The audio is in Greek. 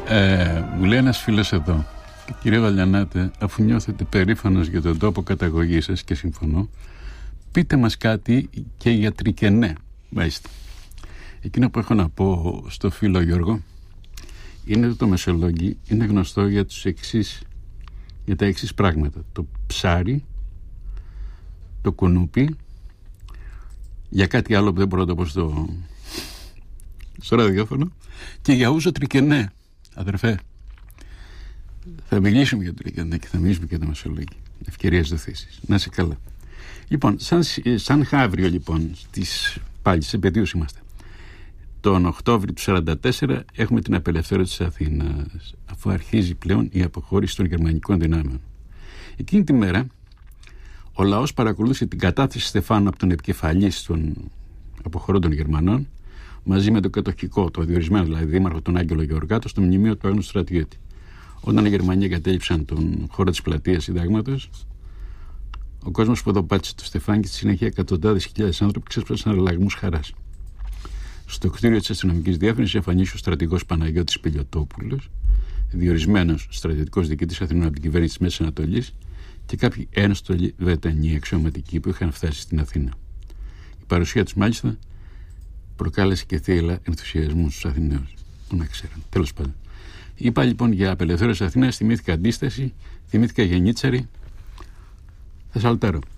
Μου λέει ένας φίλος εδώ, κύριε Βαλιανάτε, αφού νιώθετε περήφανος για τον τόπο καταγωγής σας, και συμφωνώ, πείτε μας κάτι και για Τρικενέ. Μάλιστα. Εκείνο που έχω να πω στο φίλο Γιώργο είναι ότι το Μεσολόγγι είναι γνωστό για τα εξής πράγματα: το ψάρι, το κουνούπι, για κάτι άλλο που δεν μπορώ να το πω στο ραδιόφωνο, και για ούζο Τρικενέ. Αδερφέ, θα μιλήσουμε για το Τρικενέ και θα μιλήσουμε και για το Μεσολόγγι. Ευκαιρίες δοθήσεις. Να είσαι καλά. Λοιπόν, σαν Χαύριο, λοιπόν, πάλι σε επαιτίους είμαστε. Τον Οκτώβριο του 1944 έχουμε την απελευθέρωση της Αθήνας, αφού αρχίζει πλέον η αποχώρηση των γερμανικών δυνάμεων. Εκείνη τη μέρα ο λαός παρακολούθησε την κατάθεση Στεφάνου από τον επικεφαλής των αποχωρών Γερμανών, μαζί με τον κατοχικό, το διορισμένο δηλαδή δήμαρχο, τον Άγγελο Γεωργάτο, στο μνημείο του Άγνωστου Στρατιώτη. Όταν οι Γερμανοί εγκατέλειψαν τον χώρο της πλατείας Συντάγματος, ο κόσμος που πάτησε το Στεφάνι και στη συνέχεια εκατοντάδες χιλιάδες άνθρωποι ξέσπασαν αλλαγμούς χαράς. Στο κτίριο της αστυνομικής διεύθυνσης εμφανίστηκε ο στρατηγός Παναγιώτης Πελιωτόπουλος, διορισμένος στρατιωτικός διοικητής Αθηνών από την κυβέρνηση της Μέσης Ανατολής, και κάποιοι ένστολοι Βρετανοί αξιωματικοί που είχαν φτάσει στην Αθήνα. Η παρουσία τους μάλιστα προκάλεσε και θύελλα ενθουσιασμού στους Αθηναίους. Που να ξέρουν. Τέλος πάντων. Είπα λοιπόν για απελευθέρωση Αθήνας, θυμήθηκα αντίσταση, θυμήθηκα Γενίτσαρη. Θα σαλτάρω.